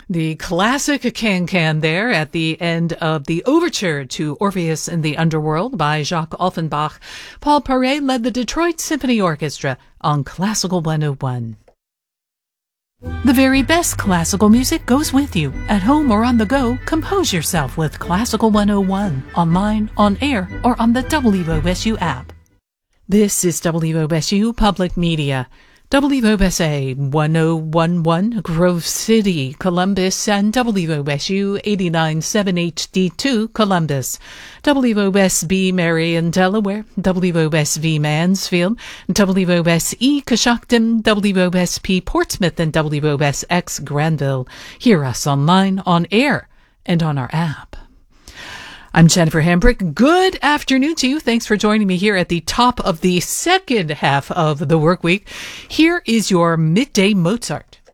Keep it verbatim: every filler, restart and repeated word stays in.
The classic can-can there at the end of the overture to Orpheus in the Underworld by Jacques Offenbach. Paul Paret led the Detroit Symphony Orchestra on Classical one oh one. The very best classical music goes with you. At home or on the go, compose yourself with Classical one oh one, online, on air, or on the W O S U app. This is W O S U Public Media. W O S A one oh one one Grove City, Columbus, and W O S U eighty-nine point seven H D two Columbus, W O S B Marion, Delaware, W O S V Mansfield, W O S E Coshocton, W O S P Portsmouth, and W O S X Granville. Hear us online, on air, and on our app. I'm Jennifer Hambrick. Good afternoon to you. Thanks for joining me here at the top of the second half of the work week. Here is your Midday Mozart.